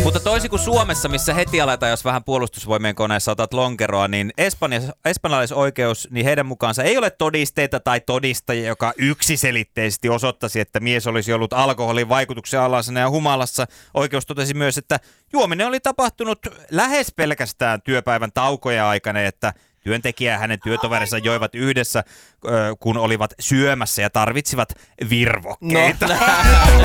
Mutta toisin kuin Suomessa, missä heti aletaan, jos vähän puolustusvoimien koneessa otat lonkeroa, niin espanjalaisoikeus, niin heidän mukaansa ei ole todisteita tai todistajia, joka yksiselitteisesti osoittaisi, että mies olisi ollut alkoholin vaikutuksen alaisena ja humalassa. Oikeus totesi myös, että juominen oli tapahtunut lähes pelkästään työpäivän taukojen aikana, että työntekijä ja hänen työtoverinsa joivat yhdessä, kun olivat syömässä ja tarvitsivat virvokkeita.